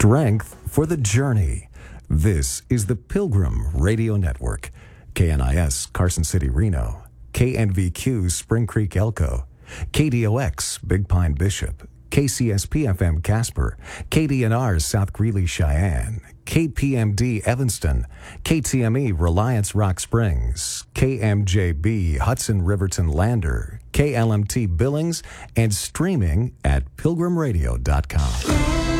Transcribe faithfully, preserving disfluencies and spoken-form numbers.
strength for the journey. This is the Pilgrim Radio Network. K N I S Carson City, Reno. K N V Q Spring Creek, Elko. K D O X Big Pine, Bishop. K C S P F M Casper. K D N R South Greeley, Cheyenne. K P M D Evanston. K T M E Reliance Rock Springs. K M J B Hudson Riverton Lander. K L M T Billings, and streaming at pilgrim radio dot com.